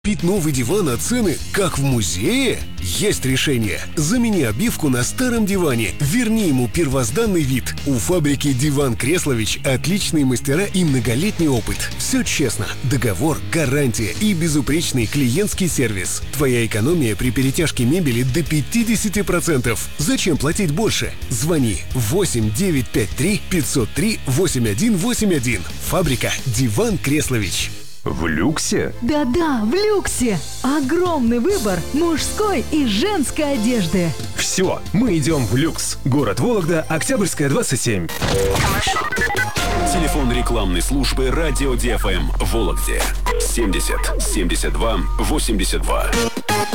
Купить новый диван, а цены как в музее? Есть решение. Замени обивку на старом диване. Верни ему первозданный вид. У фабрики «Диван Креслович» отличные мастера и многолетний опыт. Все честно. Договор, гарантия и безупречный клиентский сервис. Твоя экономия при перетяжке мебели до 50%. Зачем платить больше? Звони 8 953 503 8181. Фабрика «Диван Креслович». В люксе? Да-да, в люксе! Огромный выбор мужской и женской одежды. Все, мы идем в люкс. Город Вологда, Октябрьская, 27. Телефон рекламной службы «Радио ДФМ» в Вологде 70 72 82.